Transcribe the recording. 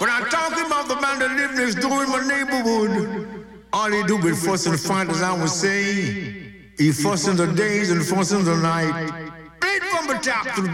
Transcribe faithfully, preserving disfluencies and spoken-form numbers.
When I'm talking about the man that live next door in my neighborhood, all he do is fuss and fight, as I was saying. He fuss in the days and fuss in the night. Right from the top to the